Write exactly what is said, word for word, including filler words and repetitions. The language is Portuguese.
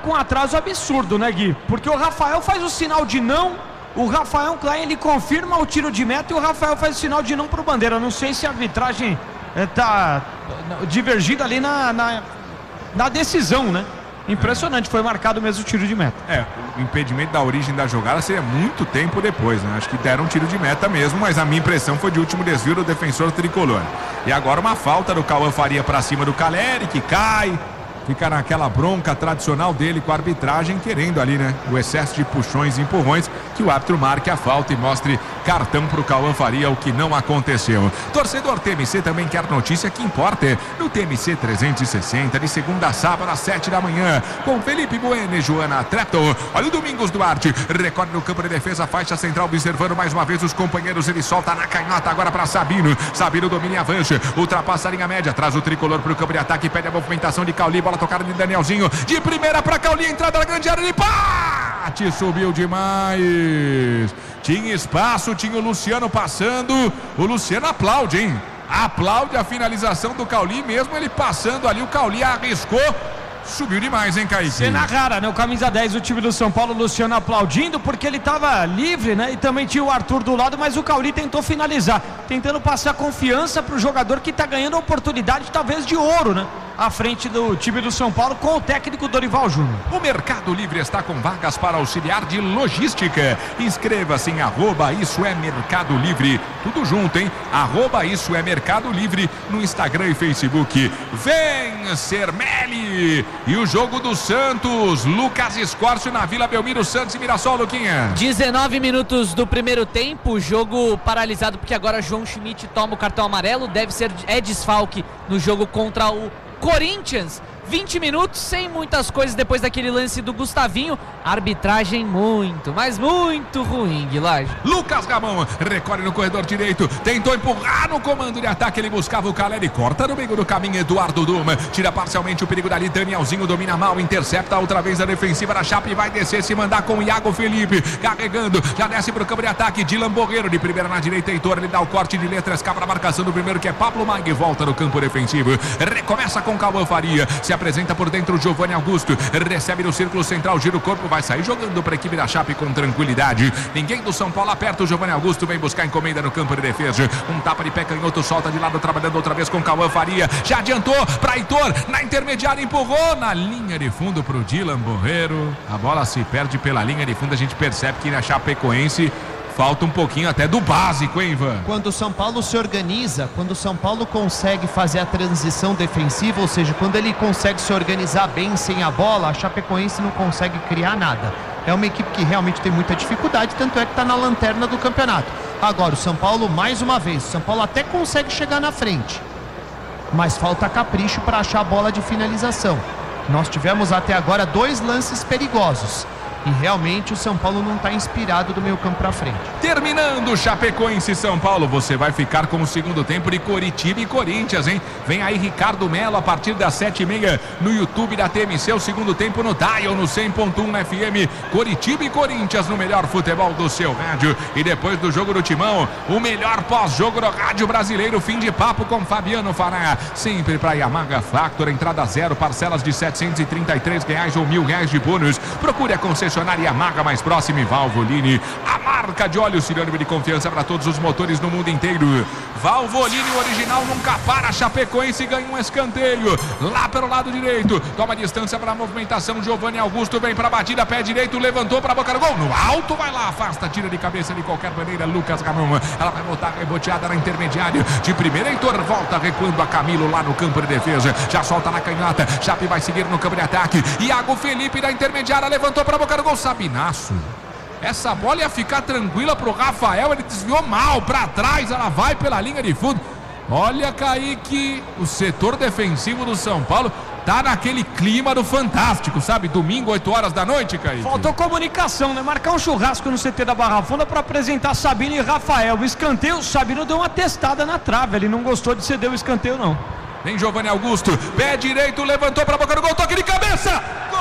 com um atraso absurdo, né, Gui? Porque o Rafael faz o sinal de não, o Rafael Klein, ele confirma o tiro de meta e o Rafael faz o sinal de não pro Bandeira. Não sei se a arbitragem está é, divergida ali na, na, na decisão, né? Impressionante, foi marcado mesmo o tiro de meta. É, o impedimento da origem da jogada seria muito tempo depois, né? Acho que deram um tiro de meta mesmo, mas a minha impressão foi de último desvio do defensor tricolor. E agora uma falta do Cauã Faria para cima do Caleri, que cai, fica naquela bronca tradicional dele com a arbitragem, querendo ali, né? O excesso de puxões e empurrões, que o árbitro marque a falta e mostre cartão pro Cauã Faria, o que não aconteceu. Torcedor T M C também quer notícia que importa no T M C trezentos e sessenta, de segunda a sábado às sete da manhã, com Felipe Bueno e Joana Trepton. Olha o Domingos Duarte, recorre no campo de defesa, faixa central, observando mais uma vez os companheiros, ele solta na canhota agora para Sabino, Sabino domina e avança, ultrapassa a linha média, traz o tricolor pro campo de ataque, pede a movimentação de Cauli, bola tocada de Danielzinho, de primeira para Cauli, entrada na grande área, ele bate, subiu demais, tinha espaço, tinha o Luciano passando, o Luciano aplaude, hein? Aplaude a finalização do Cauli, mesmo ele passando ali, o Cauli arriscou, subiu demais, hein, Kaique? Cena rara, né? O camisa dez do time do São Paulo, o Luciano aplaudindo, porque ele estava livre, né? E também tinha o Arthur do lado, mas o Cauli tentou finalizar, tentando passar confiança para o jogador que está ganhando a oportunidade, talvez de ouro, né? À frente do time do São Paulo com o técnico Dorival Júnior. O Mercado Livre está com vagas para auxiliar de logística. Inscreva-se em arroba Isso é Mercado Livre. Tudo junto, hein? Arroba Isso é Mercado Livre no Instagram e Facebook. Vem Sermelli! E o jogo do Santos. Lucas Escórcio na Vila Belmiro, Santos e Mirassol, Luquinha. dezenove minutos do primeiro tempo. Jogo paralisado porque agora João Schmidt toma o cartão amarelo. Deve ser é desfalque no jogo contra o Corinthians. vinte minutos sem muitas coisas depois daquele lance do Gustavinho. Arbitragem muito, mas muito ruim, Guilherme. Lucas Gamão recorre no corredor direito, tentou empurrar no comando de ataque, ele buscava o Caleri, corta no meio do caminho Eduardo Duma, tira parcialmente o perigo dali, Danielzinho domina mal, intercepta outra vez a defensiva da Chape, vai descer, se mandar com o Iago Felipe, carregando, já desce pro campo de ataque, Dylan Borreiro de primeira na direita, Heitor, ele dá o corte de letra, escapa na marcação do primeiro que é Pablo Mag, volta no campo defensivo, recomeça com Cauã Faria, se apresenta por dentro o Giovanni Augusto, recebe no círculo central, gira o corpo, vai sair jogando para a equipe da Chape com tranquilidade. Ninguém do São Paulo aperta, o Giovanni Augusto vem buscar encomenda no campo de defesa. Um tapa de pé canhoto, solta de lado, trabalhando outra vez com Cauã Faria. Já adiantou para Heitor, na intermediária, empurrou na linha de fundo para o Dylan Borreiro. A bola se perde pela linha de fundo, a gente percebe que na Chapecoense falta um pouquinho até do básico, hein, Ivan? Quando o São Paulo se organiza, quando o São Paulo consegue fazer a transição defensiva, ou seja, quando ele consegue se organizar bem sem a bola, a Chapecoense não consegue criar nada. É uma equipe que realmente tem muita dificuldade, tanto é que está na lanterna do campeonato. Agora, o São Paulo, mais uma vez, o São Paulo até consegue chegar na frente, mas falta capricho para achar a bola de finalização. Nós tivemos até agora dois lances perigosos. E realmente o São Paulo não está inspirado do meio campo para frente. Terminando Chapecoense e São Paulo, você vai ficar com o segundo tempo de Coritiba e Corinthians, hein? Vem aí Ricardo Melo a partir das sete e meia no YouTube da T M C, o segundo tempo no Dial, no cem ponto um F M. Coritiba e Corinthians no melhor futebol do seu rádio. E depois do jogo do Timão, o melhor pós-jogo do rádio brasileiro, fim de papo com Fabiano Fará. Sempre para Yamaha Factor, entrada zero, parcelas de setecentos e trinta e três reais ou mil reais de bônus. Procure a concessionária Yamaha mais próxima e Valvoline, a marca de óleo sinônimo de confiança para todos os motores no mundo inteiro. Valvoline, o original nunca para. Chapecoense ganha um escanteio lá pelo lado direito, toma distância para a movimentação, Giovanni Augusto vem para a batida, pé direito, levantou para a boca do gol, no alto, vai lá, afasta, tira de cabeça de qualquer maneira, Lucas Gamão, ela vai voltar reboteada na intermediária, de primeira, Heitor volta recuando a Camilo lá no campo de defesa, já solta na canhota, Chape vai seguir no campo de ataque, Iago Felipe da intermediária, levantou para a boca do gol, Sabinaço. Essa bola ia ficar tranquila pro Rafael, ele desviou mal para trás, ela vai pela linha de fundo. Olha, Kaique, o setor defensivo do São Paulo tá naquele clima do Fantástico, sabe? Domingo, oito horas da noite, Kaique. Faltou comunicação, né? Marcar um churrasco no C T da Barra Funda para apresentar Sabino e Rafael. O escanteio, o Sabino deu uma testada na trave, ele não gostou de ceder o escanteio, não. Vem Giovanni Augusto, pé direito, levantou para a boca do gol, toque de cabeça!